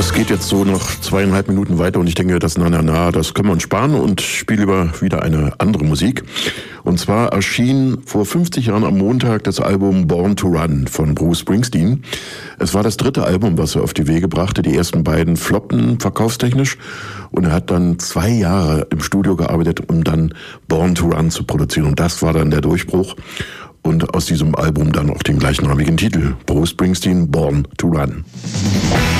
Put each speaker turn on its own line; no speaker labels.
Das geht jetzt so noch 2,5 Minuten weiter und ich denke, das das können wir uns sparen und spiele lieber wieder eine andere Musik. Und zwar erschien vor 50 Jahren am Montag das Album Born to Run von Bruce Springsteen. Es war das 3. Album, was er auf die Wege brachte. Die ersten beiden floppten verkaufstechnisch und er hat dann 2 Jahre im Studio gearbeitet, um dann Born to Run zu produzieren. Und das war dann der Durchbruch. Und aus diesem Album dann auch den gleichnamigen Titel, Bruce Springsteen, Born to Run.